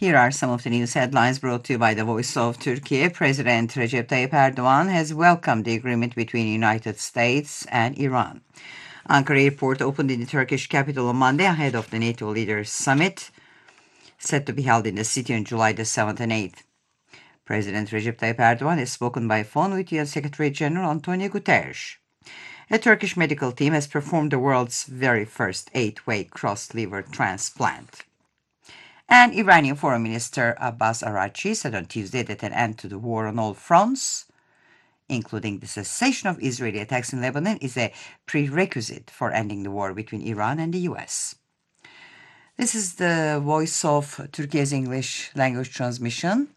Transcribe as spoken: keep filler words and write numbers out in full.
Here are some of the news headlines brought to you by the Voice of Turkey. President Recep Tayyip Erdogan has welcomed the agreement between the United States and Iran. Ankara Airport opened in the Turkish capital on Monday ahead of the NATO Leaders Summit, set to be held in the city on July the seventh and eighth. President Recep Tayyip Erdogan has spoken by phone with U N Secretary General Antonio Guterres. A Turkish medical team has performed the world's very first eight-way cross-liver transplant. And Iranian Foreign Minister Abbas Araghchi said on Tuesday that an end to the war on all fronts, including the cessation of Israeli attacks in Lebanon, is a prerequisite for ending the war between Iran and the U S. This is the Voice of Turkey's English language transmission.